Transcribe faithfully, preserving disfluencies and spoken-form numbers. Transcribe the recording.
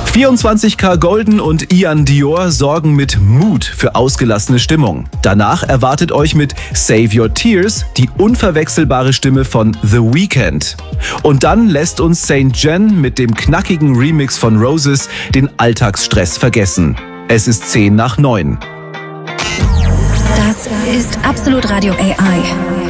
vierundzwanzig Karat Golden und Ian Dior sorgen mit Mut für ausgelassene Stimmung. Danach erwartet euch mit Save Your Tears die unverwechselbare Stimme von The Weeknd. Und dann lässt uns Saint John mit dem knackigen Remix von Roses den Alltagsstress vergessen. Es ist zehn nach neun. Das ist Absolut Radio A I.